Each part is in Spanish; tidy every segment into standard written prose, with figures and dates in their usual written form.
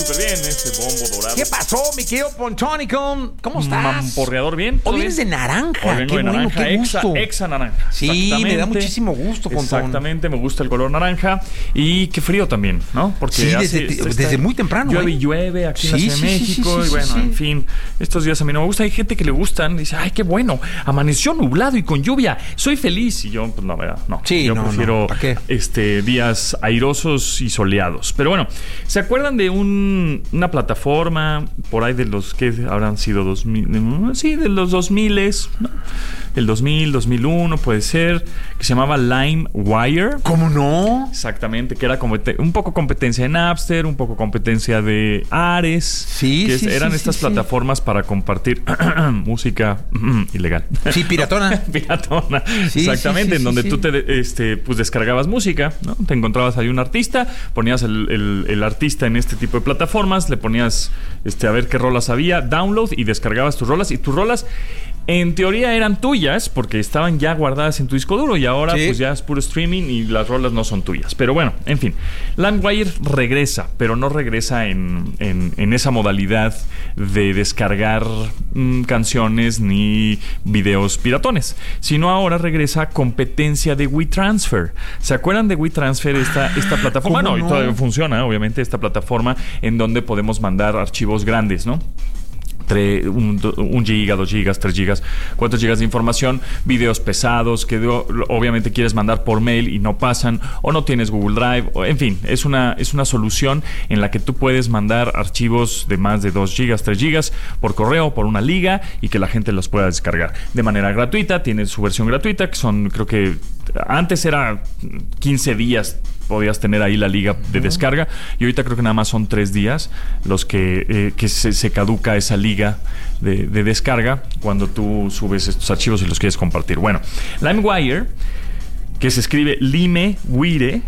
súper bien este bombo dorado. ¿Qué pasó, mi querido Pontónico? ¿Cómo estás? Mamporreador, bien. Hoy vienes de naranja. Hoy vengo qué de naranja, bueno, qué gusto. Exa naranja. Sí, me da muchísimo gusto, Pontón. Exactamente, me gusta el color naranja. Y qué frío también, ¿no? Porque sí, desde muy temprano. Llueve aquí en la Ciudad de México. Y bueno, en fin, estos días a mí no me gusta. Hay gente que le gustan. Dice, ay, qué bueno. Amaneció nublado y con lluvia. Soy feliz. Y yo, pues no, ¿verdad? No. Sí, yo prefiero días airosos y soleados. Pero bueno, ¿se acuerdan de una plataforma por ahí de los que habrán sido 2000? Sí, de los 2000, ¿no? El 2000, 2001 puede ser, que se llamaba LimeWire. ¿Cómo no? Exactamente, que era un poco competencia de Napster, un poco competencia de Ares. Sí, que eran estas plataformas para compartir música ilegal. Sí, piratona. Piratona. Sí, exactamente, en donde tú pues descargabas música, ¿no? Te encontrabas ahí un artista, ponías el artista en este tipo de plataformas, le ponías a ver qué rolas había, download, y descargabas tus rolas, y tus rolas en teoría eran tuyas porque estaban ya guardadas en tu disco duro, y ahora pues ya es puro streaming y las rolas no son tuyas. Pero bueno, en fin, LimeWire regresa, pero no regresa en esa modalidad de descargar canciones ni videos piratones, sino ahora regresa competencia de WeTransfer. ¿Se acuerdan de WeTransfer, esta plataforma? No, y todavía funciona, obviamente, esta plataforma en donde podemos mandar archivos grandes, ¿no? 1 giga, 2 gigas, 3 gigas, 4 gigas de información, videos pesados que obviamente quieres mandar por mail y no pasan, o no tienes Google Drive, en fin, es una solución en la que tú puedes mandar archivos de más de 2 gigas, 3 gigas por correo, por una liga, y que la gente los pueda descargar de manera gratuita. Tiene su versión gratuita, que son, creo que antes era 15 días podías tener ahí la liga de descarga, y ahorita creo que nada más son 3 días los que se caduca esa liga de descarga cuando tú subes estos archivos y los quieres compartir. Bueno, LimeWire, que se escribe LimeWire,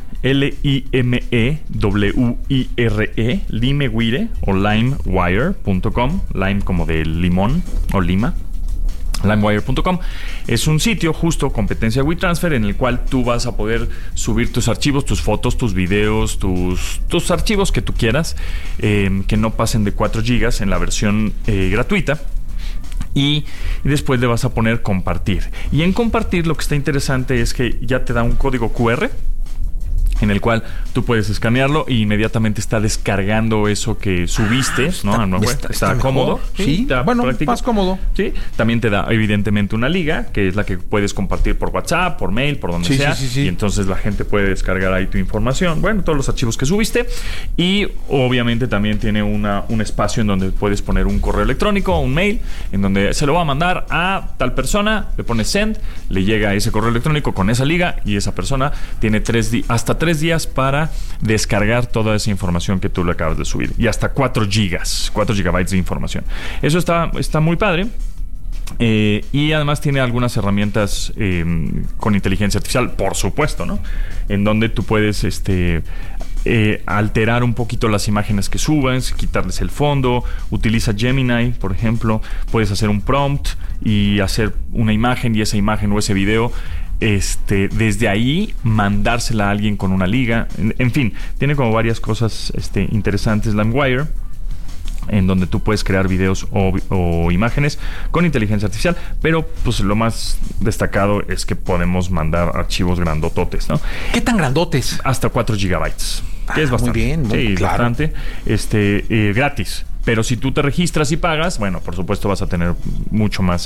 LimeWire, LimeWire o LimeWire.com, Lime como de limón o lima. LimeWire.com es un sitio justo competencia de WeTransfer en el cual tú vas a poder subir tus archivos, tus fotos, tus videos, tus archivos que tú quieras, que no pasen de 4 gigas en la versión gratuita. Y después le vas a poner compartir. Y en compartir lo que está interesante es que ya te da un código QR en el cual tú puedes escanearlo y inmediatamente está descargando eso que subiste, ¿no? Está cómodo. Sí, bueno, práctico. Más cómodo. Sí, también te da evidentemente una liga, que es la que puedes compartir por WhatsApp, por mail, por donde sea. Sí. Y entonces la gente puede descargar ahí tu información, bueno, todos los archivos que subiste. Y obviamente también tiene un espacio en donde puedes poner un correo electrónico o un mail, en donde se lo va a mandar a tal persona, le pones send, le llega ese correo electrónico con esa liga, y esa persona tiene hasta 3 días para descargar toda esa información que tú le acabas de subir, y hasta 4 gigabytes de información. Eso está muy padre. Y además tiene algunas herramientas con inteligencia artificial, por supuesto, ¿no? En donde tú puedes alterar un poquito las imágenes que subas, quitarles el fondo. Utiliza Gemini, por ejemplo. Puedes hacer un prompt y hacer una imagen, y esa imagen o ese video desde ahí mandársela a alguien con una liga. En fin, tiene como varias cosas interesantes LimeWire, en donde tú puedes crear videos o imágenes con inteligencia artificial, pero pues lo más destacado es que podemos mandar archivos grandototes, ¿no? ¿Qué tan grandotes? Hasta 4 gigabytes, que es bastante. Muy bien, sí, claro. Bastante. Gratis. Pero si tú te registras y pagas, bueno, por supuesto vas a tener mucho más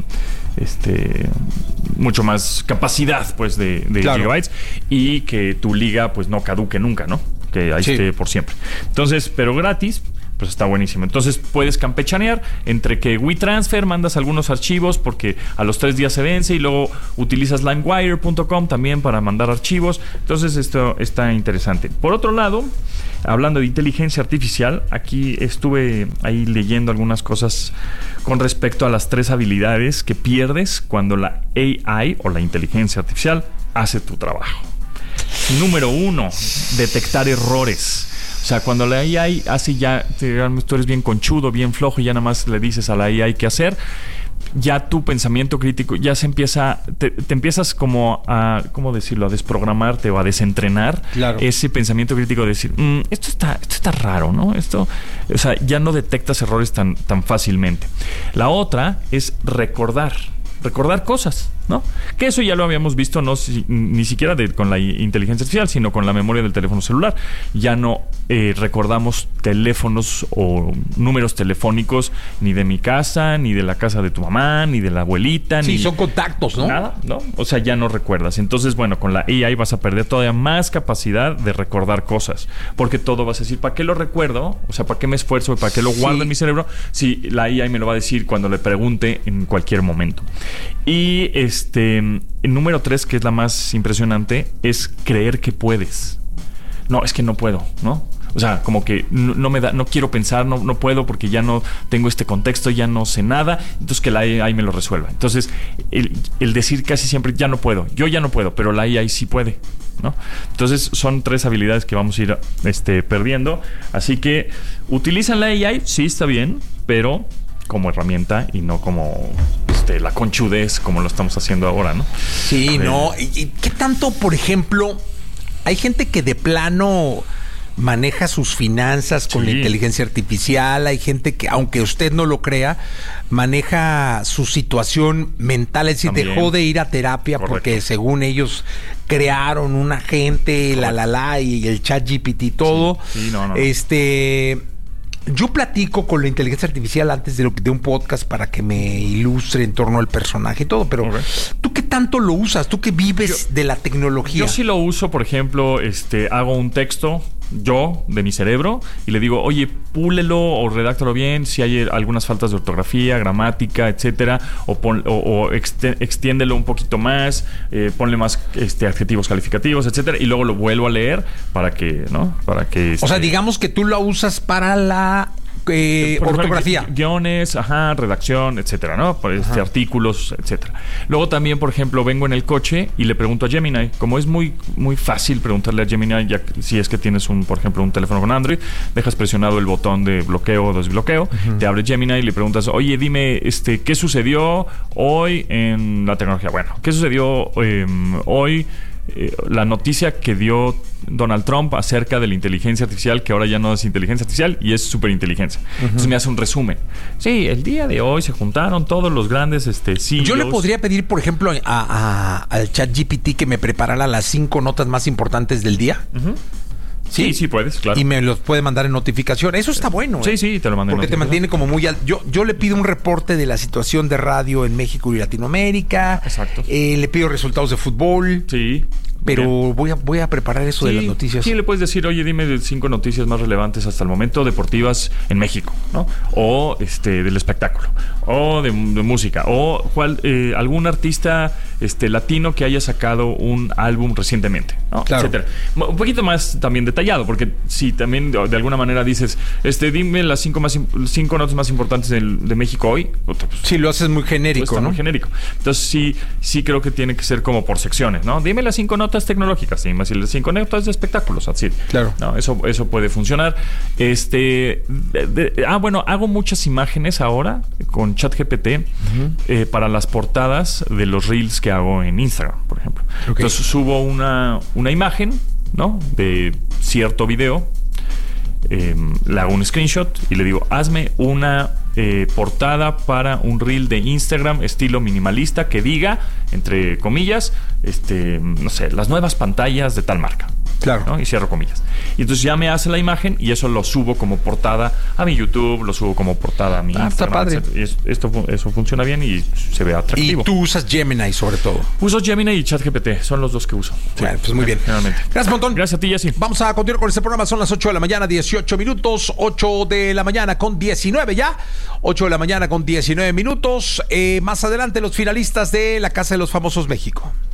mucho más capacidad, pues, de claro, gigabytes, y que tu liga pues no caduque nunca, ¿no? Que ahí esté por siempre. Entonces, pero gratis, pues está buenísimo. Entonces puedes campechanear entre que WeTransfer mandas algunos archivos porque a los 3 días se vence, y luego utilizas LimeWire.com también para mandar archivos. Entonces esto está interesante. Por otro lado, hablando de inteligencia artificial, aquí estuve ahí leyendo algunas cosas con respecto a las 3 habilidades que pierdes cuando la AI o la inteligencia artificial hace tu trabajo. Número 1, detectar errores. O sea, cuando la AI hace ya, tú eres bien conchudo, bien flojo, y ya nada más le dices a la AI qué hacer, ya tu pensamiento crítico ya se empieza, te empiezas como a, ¿cómo decirlo? A desprogramarte o a desentrenar ese pensamiento crítico de decir, esto está raro, ¿no? Esto, o sea, ya no detectas errores tan fácilmente. La otra es recordar cosas, ¿no? Que eso ya lo habíamos visto ni siquiera con la inteligencia artificial, sino con la memoria del teléfono celular. Ya no recordamos teléfonos o números telefónicos ni de mi casa, ni de la casa de tu mamá, ni de la abuelita. Sí, son contactos, ¿no? Nada, ¿no? O sea, ya no recuerdas. Entonces, bueno, con la AI vas a perder todavía más capacidad de recordar cosas. Porque todo vas a decir, ¿para qué lo recuerdo? O sea, ¿para qué me esfuerzo? ¿Para qué lo guardo en mi cerebro? Si la AI me lo va a decir cuando le pregunte en cualquier momento. Y el número 3, que es la más impresionante, es creer que puedes. No, es que no puedo, ¿no? O sea, como que no quiero pensar, no puedo porque ya no tengo este contexto, ya no sé nada, entonces que la AI me lo resuelva. Entonces, el decir casi siempre, ya no puedo, yo ya no puedo, pero la AI sí puede, ¿no? Entonces, son 3 habilidades que vamos a ir perdiendo. Así que, ¿utilizan la AI? Sí, está bien, pero como herramienta y no como la conchudez como lo estamos haciendo ahora, ¿no? Sí, no. ¿Y qué tanto, por ejemplo, hay gente que de plano maneja sus finanzas con la inteligencia artificial? Hay gente que, aunque usted no lo crea, maneja su situación mental, es decir, también dejó de ir a terapia. Correcto. Porque según ellos crearon un agente, y el ChatGPT y todo. Sí, no. Yo platico con la inteligencia artificial antes de un podcast para que me ilustre en torno al personaje y todo, pero ¿tú qué tanto lo usas? ¿Tú que vives de la tecnología? Yo sí lo uso, por ejemplo, hago un texto de mi cerebro y le digo, oye, púlelo o redáctalo bien si hay algunas faltas de ortografía, gramática, etcétera, o extiéndelo un poquito más, ponle más adjetivos calificativos, etcétera, y luego lo vuelvo a leer para que, ¿no? O sea, digamos que tú lo usas para la ortografía, guiones, redacción, etcétera, ¿no? Artículos, etcétera. Luego también, por ejemplo, vengo en el coche y le pregunto a Gemini. Como es muy, muy fácil preguntarle a Gemini, ya si es que tienes por ejemplo, un teléfono con Android, dejas presionado el botón de bloqueo o desbloqueo, te abre Gemini y le preguntas, oye, dime, ¿qué sucedió hoy en la tecnología? Bueno, ¿qué sucedió hoy? La noticia que dio Donald Trump acerca de la inteligencia artificial, que ahora ya no es inteligencia artificial y es superinteligencia. Entonces me hace un resumen. Sí, el día de hoy se juntaron todos los grandes CEOs. Yo le podría pedir, por ejemplo, al ChatGPT que me preparara las 5 notas más importantes del día. Sí, puedes, claro. Y me los puede mandar en notificación. Eso está bueno. Sí, te lo mando. Porque te mantiene como muy alto. Yo le pido un reporte de la situación de radio en México y Latinoamérica. Exacto. Le pido resultados de fútbol. Sí. Pero voy a preparar eso de las noticias. Sí, le puedes decir, oye, dime 5 noticias más relevantes hasta el momento deportivas en México, ¿no? O del espectáculo, o de música, o algún artista latino que haya sacado un álbum recientemente, ¿no? Claro. Etcétera. Un poquito más también detallado, porque si también de alguna manera dices, dime las 5 notas más importantes de México hoy. Pues, sí, lo haces muy genérico, ¿no? Muy genérico. Entonces sí creo que tiene que ser como por secciones, ¿no? Dime las 5 notas tecnológicas, y más las 5 notas de espectáculos, así. Claro. No, eso puede funcionar. Bueno, hago muchas imágenes ahora con ChatGPT para las portadas de los reels que hago en Instagram, por ejemplo. Okay. Entonces subo una imagen, ¿no? De cierto video, le hago un screenshot y le digo, hazme una portada para un reel de Instagram estilo minimalista que diga, entre comillas, no sé, las nuevas pantallas de tal marca. Claro. ¿no? Y cierro comillas. Y entonces ya me hace la imagen y eso lo subo como portada a mi YouTube, lo subo como portada a mi Instagram. Está padre. Y eso funciona bien y se ve atractivo. Y tú usas Gemini sobre todo. Uso Gemini y ChatGPT, son los dos que uso. Sí. Bueno, pues muy bien. Generalmente. Gracias un montón. Gracias a ti, Jessy. Vamos a continuar con este programa. Son las 8 de la mañana, 18 minutos. 8 de la mañana con 19 ya. 8 de la mañana con 19 minutos. Más adelante, los finalistas de La Casa de los Famosos México.